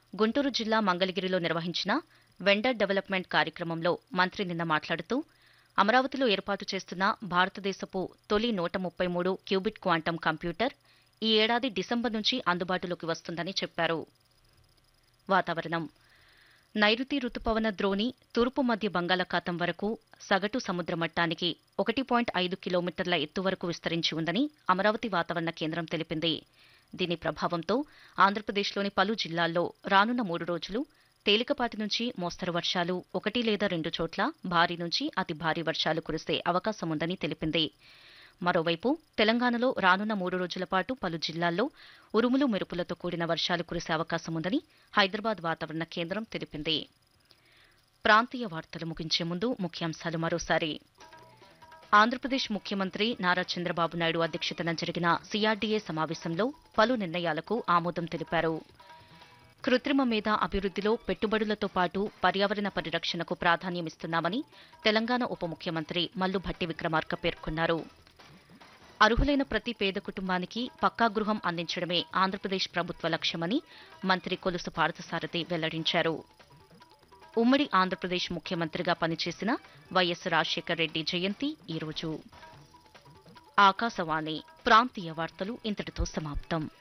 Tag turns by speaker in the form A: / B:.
A: గుంటూరు జిల్లా మంగళగిరిలో నిర్వహించిన వెండర్ డెవలప్మెంట్ కార్యక్రమంలో మంత్రి నిన్న మాట్లాడుతూ అమరావతిలో ఏర్పాటు చేస్తున్న భారతదేశపు తొలి 133 క్యూబిట్ క్వాంటం కంప్యూటర్ ఈ ఏడాది డిసెంబర్ నుంచి అందుబాటులోకి వస్తుందని చెప్పారు. వాతావరణం. నైరుతి రుతుపవన ద్రోణి తూర్పు మధ్య బంగాళాఖాతం వరకు సగటు సముద్ర మట్టానికి 1.5 కిలోమీటర్ల ఎత్తు వరకు విస్తరించి ఉందని అమరావతి వాతావరణ కేంద్రం తెలిపింది. దీని ప్రభావంతో ఆంధ్రప్రదేశ్లోని పలు జిల్లాల్లో రానున్న 3 రోజులు తేలికపాటి నుంచి మోస్తరు వర్షాలు, 1 లేదా 2 చోట్ల భారీ నుంచి అతి భారీ వర్షాలు కురిసే అవకాశముందని తెలిపింది. మరోవైపు తెలంగాణలో రానున్న 3 రోజుల పాటు పలు జిల్లాల్లో ఉరుములు మెరుపులతో కూడిన వర్షాలు కురిసే అవకాశముందని హైదరాబాద్ వాతావరణ కేంద్రం తెలిపింది. ప్రాంతీయ వార్తలు ముగించే ముందు ముఖ్యాంశాలు మరోసారి. ఆంధ్రప్రదేశ్ ముఖ్యమంత్రి నారా చంద్రబాబు నాయుడు అధ్యక్షతన జరిగిన సీఆర్డీఏ సమావేశంలో పలు నిర్ణయాలకు ఆమోదం తెలిపారు. కృత్రిమ మేధ అభివృద్దిలో పెట్టుబడులతో పాటు పర్యావరణ పరిరక్షణకు ప్రాధాన్యమిస్తున్నామని తెలంగాణ ఉప ముఖ్యమంత్రి మల్లు భట్టి విక్రమార్క పేర్కొన్నారు. అర్హులైన ప్రతి పేద కుటుంబానికి పక్కా గృహం అందించడమే ఆంధ్రప్రదేశ్ ప్రభుత్వ లక్ష్యమని మంత్రి కొలుసు పార్థసారథి వెల్లడించారు. ఉమ్మడి ఆంధ్రప్రదేశ్ ముఖ్యమంత్రిగా పనిచేసిన వైఎస్ రాజశేఖర్ రెడ్డి జయంతి ఈరోజు. ఆకాశవాణి ప్రాంతీయ వార్తలు ఇంతటితో సమాప్తం.